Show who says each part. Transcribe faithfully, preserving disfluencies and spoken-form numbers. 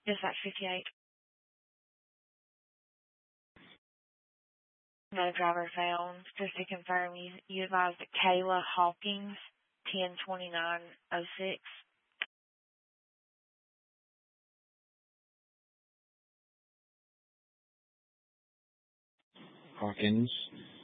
Speaker 1: Dispatch fifty-eight. No driver found. Just to confirm, you, you advised Kayla Hawkins, ten twenty-nine oh six.
Speaker 2: Hawkins,